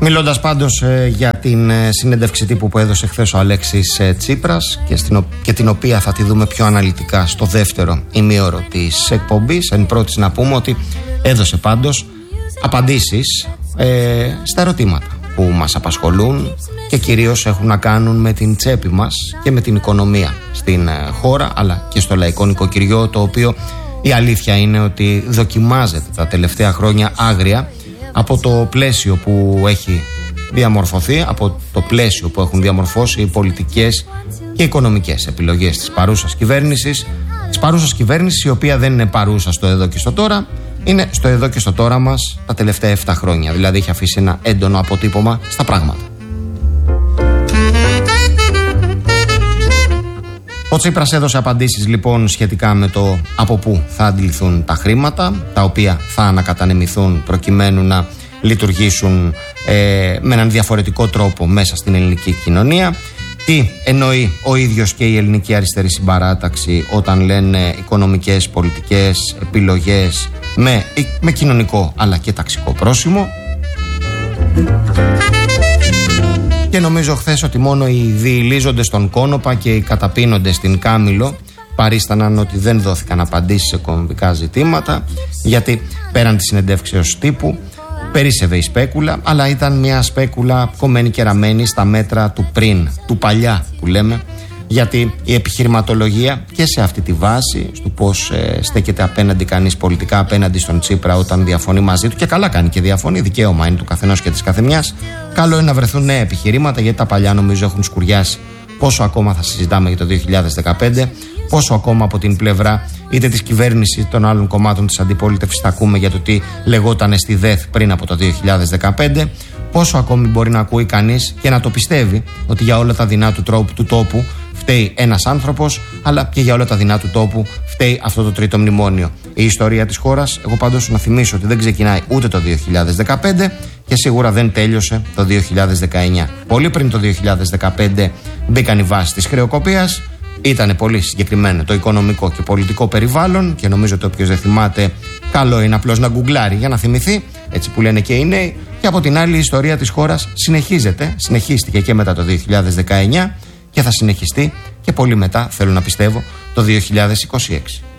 Μιλώντας πάντως για την συνέντευξη τύπου που έδωσε χθες ο Αλέξης Τσίπρας και την οποία θα τη δούμε πιο αναλυτικά στο δεύτερο ημίωρο της εκπομπής, εν πρώτης να πούμε ότι έδωσε πάντως απαντήσεις στα ερωτήματα που μας απασχολούν και κυρίως έχουν να κάνουν με την τσέπη μας και με την οικονομία στην χώρα, αλλά και στο λαϊκό νοικοκυριό, το οποίο η αλήθεια είναι ότι δοκιμάζεται τα τελευταία χρόνια άγρια από το πλαίσιο που έχει διαμορφωθεί, από το πλαίσιο που έχουν διαμορφώσει οι πολιτικές και οικονομικές επιλογές της παρούσας κυβέρνησης, η οποία δεν είναι παρούσα στο εδώ και στο τώρα, είναι στο εδώ και στο τώρα μας τα τελευταία 7 χρόνια. Δηλαδή έχει αφήσει ένα έντονο αποτύπωμα στα πράγματα. Ο Τσίπρας έδωσε απαντήσεις λοιπόν σχετικά με το από πού θα αντιληφθούν τα χρήματα, τα οποία θα ανακατανεμηθούν προκειμένου να λειτουργήσουν με έναν διαφορετικό τρόπο μέσα στην ελληνική κοινωνία. Τι εννοεί ο ίδιος και η ελληνική αριστερή συμπαράταξη όταν λένε οικονομικές, πολιτικές επιλογές με κοινωνικό αλλά και ταξικό πρόσημο. Και νομίζω χθες ότι μόνο οι διηλίζοντες στον Κόνοπα και οι καταπίνοντες στην Κάμιλο παρίσταναν ότι δεν δόθηκαν απαντήσεις σε κομβικά ζητήματα, γιατί πέραν της συνεντεύξεως τύπου περίσσευε η σπέκουλα, αλλά ήταν μια σπέκουλα κομμένη και ραμμένη στα μέτρα του πριν, του παλιά που λέμε, γιατί η επιχειρηματολογία και σε αυτή τη βάση, στο πώς στέκεται απέναντι κανείς πολιτικά απέναντι στον Τσίπρα όταν διαφωνεί μαζί του, και καλά κάνει και διαφωνεί, δικαίωμα είναι του καθενός και της καθεμιάς, καλό είναι να βρεθούν νέα επιχειρήματα, γιατί τα παλιά νομίζω έχουν σκουριάσει. Πόσο ακόμα θα συζητάμε για το 2015, πόσο ακόμα από την πλευρά είτε της κυβέρνησης των άλλων κομμάτων της αντιπολίτευσης θα ακούμε για το τι λεγόταν στη ΔΕΘ πριν από το 2015, πόσο ακόμη μπορεί να ακούει κανείς και να το πιστεύει ότι για όλα τα δεινά του τόπου φταίει ένας άνθρωπος, αλλά και για όλα τα δεινά του τόπου φταίει αυτό το τρίτο μνημόνιο. Η ιστορία της χώρας, εγώ πάντως να θυμίσω ότι δεν ξεκινάει ούτε το 2015 και σίγουρα δεν τέλειωσε το 2019. Πολύ πριν το 2015 μπήκαν οι βάσεις της χρεοκοπίας, ήταν πολύ συγκεκριμένο το οικονομικό και πολιτικό περιβάλλον και νομίζω ότι όποιος δεν θυμάται, καλό είναι απλώς να γκουγκλάρει για να θυμηθεί, έτσι που λένε και οι νέοι. Και από την άλλη η ιστορία της χώρας συνεχίστηκε και μετά το 2019 και θα συνεχιστεί και πολύ μετά, θέλω να πιστεύω, το 2026.